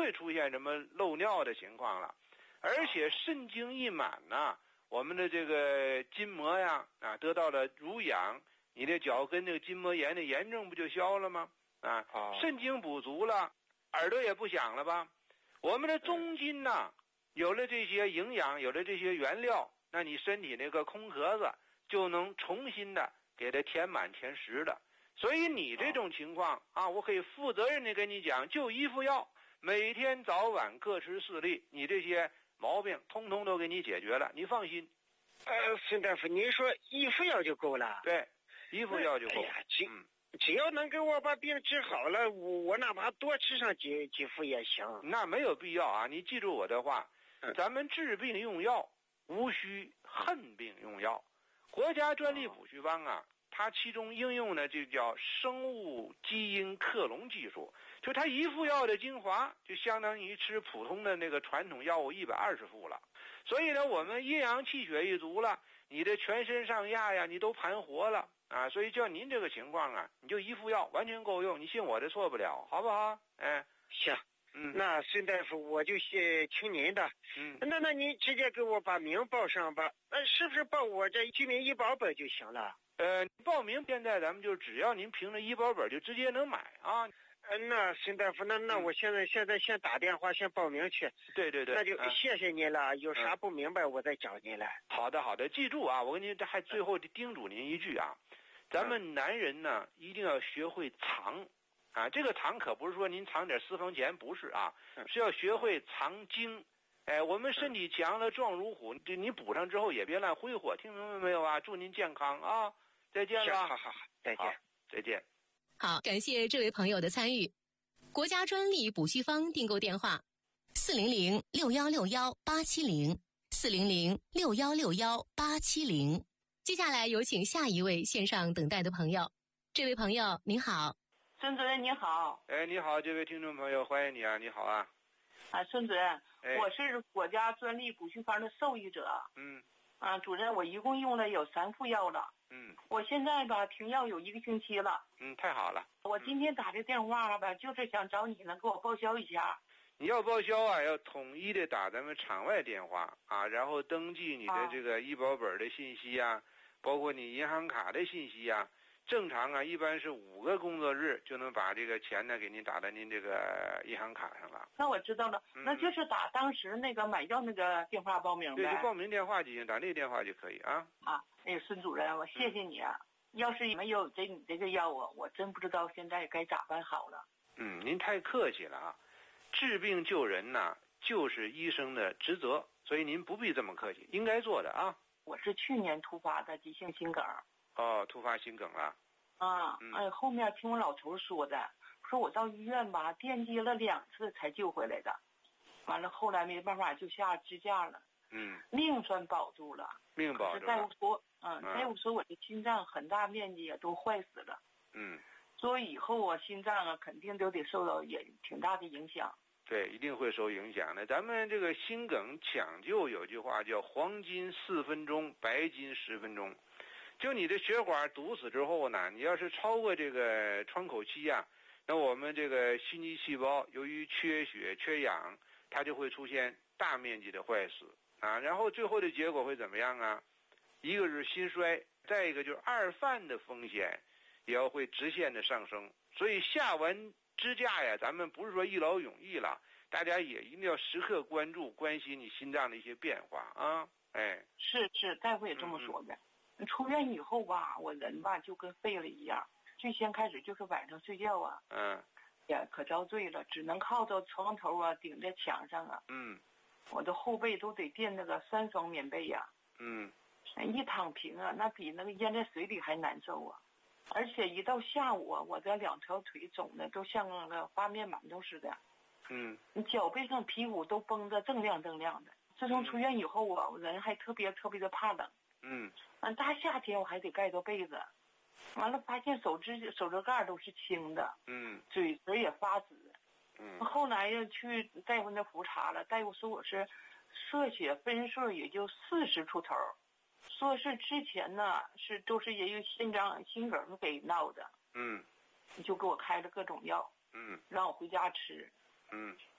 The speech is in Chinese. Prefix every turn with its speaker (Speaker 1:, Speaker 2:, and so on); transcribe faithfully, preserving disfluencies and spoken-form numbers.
Speaker 1: 会出现什么漏尿的情况了。而且肾精一满呢，我们的这个筋膜呀啊得到了濡养，你的脚跟这个筋膜炎的炎症不就消了吗？啊，肾精补足了，耳朵也不响了吧？我们的中筋呢，有了这些营养，有了这些原料，那你身体那个空壳子就能重新的给它填满填实的。所以你这种情况啊，我可以负责任的跟你讲，就一副药，每天早晚各吃四粒，你这些毛病通通都给你解决了，你放心。
Speaker 2: 呃，孙大夫，您说一副药就够了？
Speaker 1: 对，一副药就够。
Speaker 2: 哎呀，只、
Speaker 1: 嗯、
Speaker 2: 只要能给我把病治好了，我我哪怕多吃上几几副也行。
Speaker 1: 那没有必要啊！你记住我的话，
Speaker 2: 嗯、
Speaker 1: 咱们治病用药，无需恨病用药。国家专利补虚方啊，它其中应用的就叫生物基因克隆技术，就它一副药的精华，就相当于吃普通的那个传统药物一百二十副了。所以呢，我们阴阳气血一足了，你的全身上下呀，你都盘活了啊。所以叫您这个情况啊，你就一副药完全够用，你信我的错不了，好不好？哎，
Speaker 2: 行，
Speaker 1: 嗯，
Speaker 2: 那孙大夫我就先听您的。
Speaker 1: 嗯，
Speaker 2: 那那您直接给我把名报上吧，那是不是报我这居民医保本就行了？
Speaker 1: 呃，报名现在咱们就只要您凭着医保本就直接能买啊。
Speaker 2: 呃，那孙大夫，那那我现在、嗯、现在先打电话先报名去。
Speaker 1: 对对对，
Speaker 2: 那就谢谢您了。嗯、有啥不明白、嗯、我再找您来。
Speaker 1: 好的好的，记住啊，我跟您还最后叮嘱您一句啊，咱们男人呢一定要学会藏啊，这个藏可不是说您藏点私房钱，不是啊，是要学会藏精。哎，我们身体强了壮如虎，这你补上之后也别乱挥霍，听明白没有啊？祝您健康啊！再见了。
Speaker 2: 好好好，再见，
Speaker 1: 再见。
Speaker 3: 好，感谢这位朋友的参与。国家专利补虚方订购电话：四零零六幺六幺八七零，四零零六幺六幺八七零。接下来有请下一位线上等待的朋友。这位朋友您好。
Speaker 4: 孙主任你好。
Speaker 1: 哎，你好，这位听众朋友，欢迎你啊，你好啊。
Speaker 4: 啊，孙主任，
Speaker 1: 哎、
Speaker 4: 我是国家专利补虚方的受益者。
Speaker 1: 嗯。
Speaker 4: 啊，主任，我一共用了有三副药了。
Speaker 1: 嗯，
Speaker 4: 我现在吧停药有一个星期了。
Speaker 1: 嗯，太好了。
Speaker 4: 我今天打这电话吧，就是想找你能给我报销一下。
Speaker 1: 你要报销啊，要统一的打咱们场外电话啊，然后登记你的这个医保本的信息啊，包括你银行卡的信息啊。正常啊，一般是五个工作日就能把这个钱呢给您打到您这个银行卡上了。
Speaker 4: 那我知道了，嗯、那就是打当时那个买药那个电话报名呗。
Speaker 1: 对，就报名电话就行，打那个电话就可以啊。
Speaker 4: 啊，哎，孙主任，我谢谢你啊！嗯、要是没有这你这个药啊，我真不知道现在该咋办好了。
Speaker 1: 嗯，您太客气了啊！治病救人呐，就是医生的职责，所以您不必这么客气，应该做的啊。
Speaker 4: 我是去年突发的急性心梗。
Speaker 1: 哦，突发心梗了。
Speaker 4: 啊，嗯、哎，后面听我老头说的，说我到医院吧电击了两次才救回来的，完了后来没办法就下支架了。
Speaker 1: 嗯，
Speaker 4: 命算保住了，
Speaker 1: 命保住了。
Speaker 4: 大夫说，嗯，大夫说我的心脏很大面积也都坏死了。
Speaker 1: 嗯，
Speaker 4: 所以以后啊，心脏啊肯定都得受到也挺大的影响。
Speaker 1: 对，一定会受影响的。咱们这个心梗抢救有句话叫黄金四分钟，白金十分钟。就你的血管堵死之后呢，你要是超过这个窗口期啊，那我们这个心肌细胞由于缺血缺氧，它就会出现大面积的坏死啊，然后最后的结果会怎么样啊？一个是心衰，再一个就是二犯的风险也要会直线的上升。所以下完支架呀，咱们不是说一劳永逸了，大家也一定要时刻关注关心你心脏的一些变化啊。哎，
Speaker 4: 是是，大夫也这么说的。嗯嗯，出院以后吧，我人吧就跟废了一样。最先开始就是晚上睡觉啊，
Speaker 1: 嗯，
Speaker 4: 也可遭罪了，只能靠着床头啊，顶在墙上啊。
Speaker 1: 嗯，
Speaker 4: 我的后背都得垫那个三双棉被呀、
Speaker 1: 啊。嗯，
Speaker 4: 一躺平啊，那比那个淹在水里还难受啊。而且一到下午啊，我这两条腿肿的都像那个发面馒头似的。
Speaker 1: 嗯，
Speaker 4: 你脚背上皮肤都绷得锃亮锃亮的。自从出院以后啊，我人还特别特别的怕冷。
Speaker 1: 嗯，
Speaker 4: 完大夏天我还得盖着被子，完了发现手指手指盖都是青的，
Speaker 1: 嗯，
Speaker 4: 嘴唇也发紫，
Speaker 1: 嗯，
Speaker 4: 后来呀去大夫那复查了，大夫说我是射血分数也就四十出头，说是之前呢是都是因为心脏心梗给闹的，
Speaker 1: 嗯，
Speaker 4: 就给我开了各种药，
Speaker 1: 嗯，
Speaker 4: 让我回家吃，
Speaker 1: 嗯，